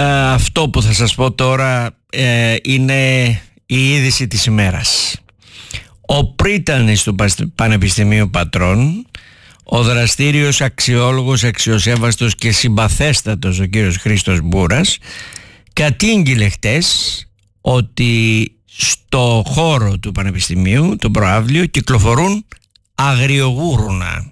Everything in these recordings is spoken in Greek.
Αυτό που θα σας πω τώρα είναι η είδηση της ημέρας. Ο πρίτανης του Πανεπιστημίου Πατρών, ο δραστήριος, αξιόλογος, αξιοσέβαστος και συμπαθέστατος ο κύριος Χρήστος Μπούρας, κατήγγειλε χτες ότι στο χώρο του Πανεπιστημίου, το προαύλιο, κυκλοφορούν αγριογούρουνα.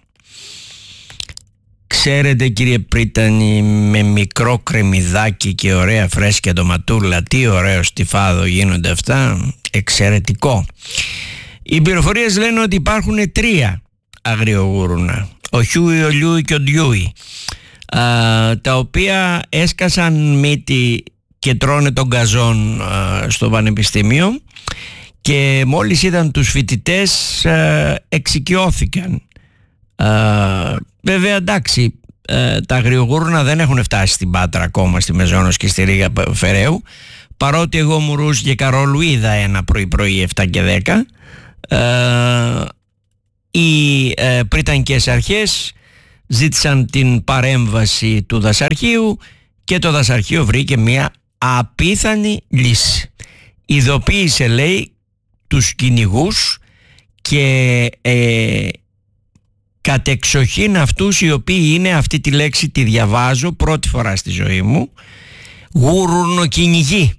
Ξέρετε, κύριε πρίτανη, με μικρό κρεμμυδάκι και ωραία φρέσκια ντοματούλα, τι ωραίο στιφάδο γίνονται αυτά. Εξαιρετικό. Οι πληροφορίες λένε ότι υπάρχουν 3 αγριογούρουνα, ο Χιούι, ο Λιούι και ο Ντιούι, τα οποία έσκασαν μύτη και τρώνε τον γκαζόν στο πανεπιστήμιο, και μόλις είδαν τους φοιτητές εξοικειώθηκαν. Βέβαια, εντάξει, τα αγριογούρουνα δεν έχουν φτάσει στην Πάτρα ακόμα, στη Μεζόνος και στη Ρήγα Φεραίου, παρότι εγώ Μουρούς και Καρόλου είδα ένα πρωί 7 και 10. Οι πριτανικές αρχές ζήτησαν την παρέμβαση του δασαρχείου και το δασαρχείο βρήκε μια απίθανη λύση. Ειδοποίησε, λέει, τους κυνηγούς και κατεξοχήν αυτούς οι οποίοι είναι, αυτή τη λέξη τη διαβάζω πρώτη φορά στη ζωή μου, γουρνοκυνηγοί.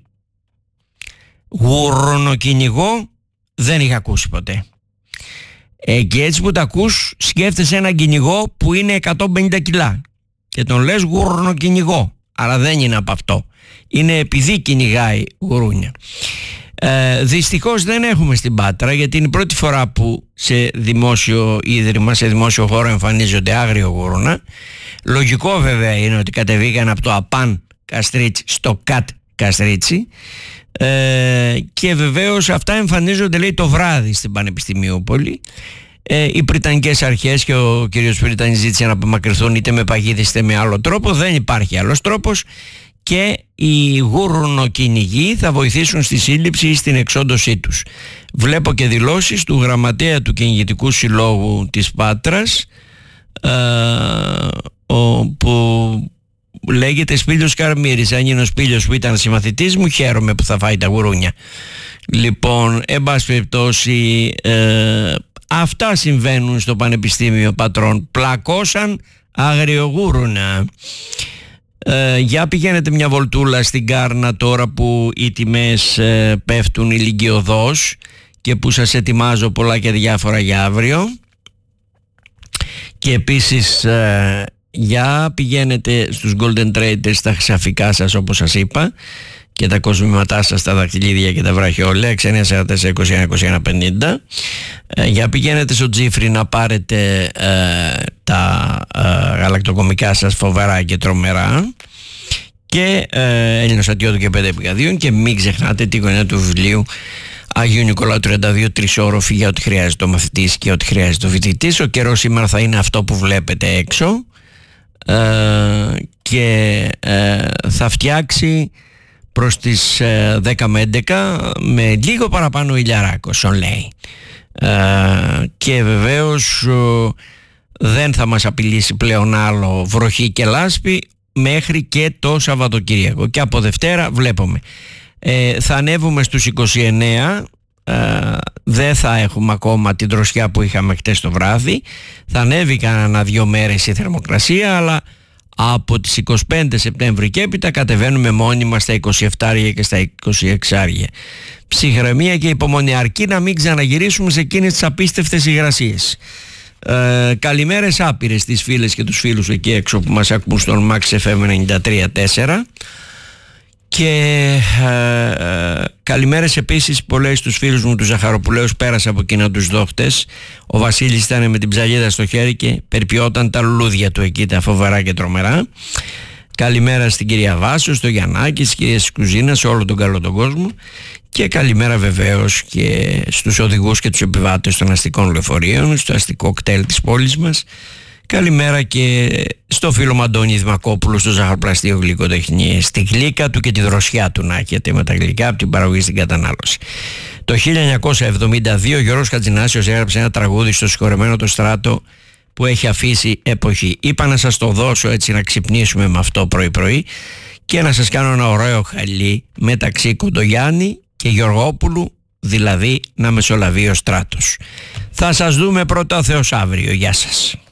Γουρνοκυνηγό δεν είχα ακούσει ποτέ. Και έτσι που τα ακούς, σκέφτεσαι έναν κυνηγό που είναι 150 κιλά και τον λες γουρνοκυνηγό, αλλά δεν είναι από αυτό, είναι επειδή κυνηγάει γουρούνια. Δυστυχώς δεν έχουμε στην Πάτρα, γιατί είναι η πρώτη φορά που σε δημόσιο ίδρυμα, σε δημόσιο χώρο εμφανίζονται αγριογούρουνα. Λογικό βέβαια είναι ότι κατεβήκαν από το ΑΠΑΝ Καστρίτσι στο ΚΑΤ Καστρίτσι, και βεβαίως αυτά εμφανίζονται, λέει, το βράδυ στην Πανεπιστημιούπολη. Οι πριτανικές αρχές και ο κύριος Πρίτανης ζήτησε να απομακρυνθούν είτε με παγίδες είτε με άλλο τρόπο. Δεν υπάρχει άλλος τρόπος, και οι γουρνοκυνηγοί θα βοηθήσουν στη σύλληψη ή στην εξόντωσή τους. Βλέπω και δηλώσεις του γραμματέα του Κυνηγητικού Συλλόγου της Πάτρας, που λέγεται Σπήλιος Καρμύρης. Αν είναι ο Σπήλιος που ήταν συμμαθητής μου, χαίρομαι που θα φάει τα γουρούνια. Λοιπόν, εν πάση περιπτώσει, αυτά συμβαίνουν στο Πανεπιστήμιο Πατρών. Πλακώσαν αγριογούρουνα. Για πηγαίνετε μια βολτούλα στην Κάρνα τώρα που οι τιμές πέφτουν ηλικιωδώς και που σας ετοιμάζω πολλά και διάφορα για αύριο. Και επίσης για πηγαίνετε στους Golden Traders, τα χρυσαφικά σας όπως σας είπα, και τα κοσμήματά σας, τα δαχτυλίδια και τα βραχιόλαια, 69442150. Για πηγαίνετε στο Τζίφρι να πάρετε τα γαλακτοκομικά σας φοβερά και τρομερά, και Έλληνος Ατιώτου και 5 επικαδίων, και μην ξεχνάτε τη γωνιά του βιβλίου Αγίου Νικολάου 32, τρισόροφη, για ό,τι χρειάζεται ο μαθητής και ό,τι χρειάζεται ο φοιτητής. Ο καιρός σήμερα θα είναι αυτό που βλέπετε έξω, και θα φτιάξει προς τις 10 με 11 με λίγο παραπάνω ηλιαράκο, λέει. Και βεβαίως δεν θα μας απειλήσει πλέον άλλο βροχή και λάσπη μέχρι και το Σαββατοκύριακο, και από Δευτέρα βλέπουμε θα ανέβουμε στους 29. Δεν θα έχουμε ακόμα την δροσιά που είχαμε χτες το βράδυ. Θα ανέβει κανένα 2 μέρες η θερμοκρασία, αλλά από τις 25 Σεπτέμβρη και έπειτα κατεβαίνουμε μόνιμα στα 27 και στα 26. Ψυχραιμία και υπομονή, αρκεί να μην ξαναγυρίσουμε σε εκείνες τις απίστευτες υγρασίες. Καλημέρες άπειρες στις φίλες και τους φίλους εκεί έξω που μας ακούν στον Max FM 93.4, και καλημέρες επίσης πολλές στους φίλους μου τους Ζαχαροπουλαίους. Πέρασα από εκείνα τους δόχτες. Ο Βασίλης ήταν με την ψαλίδα στο χέρι και περιποιόταν τα λουλούδια του εκεί, τα φοβερά και τρομερά. Καλημέρα στην κυρία Βάσο, στο Γιαννάκη, στις κυρίες της κουζίνας, σε όλο τον καλό τον κόσμο. Και καλημέρα βεβαίως και στους οδηγούς και τους επιβάτες των αστικών λεωφορείων, στο αστικό κτέλ της πόλης μας. Καλημέρα και στο φίλο μου Αντώνη Δημακόπουλο, στο ζαχαροπλαστείο Γλυκοτεχνίες, στη γλύκα του και τη δροσιά του να έχετε με τα γλυκά από την παραγωγή στην κατανάλωση. Το 1972 ο Γιώργος Χατζηνάσιος έγραψε ένα τραγούδι στο συγχωρεμένο το Στράτο που έχει αφήσει εποχή. Είπα να σας το δώσω έτσι να ξυπνήσουμε με αυτό πρωί-πρωί, και να σας κάνω ένα ωραίο χαλί μεταξύ Κοντογιάννη και Γεωργόπουλου, δηλαδή να μεσολαβεί ο Στράτος. Θα σας δούμε πρώτα ο Θεός αύριο. Γεια σας.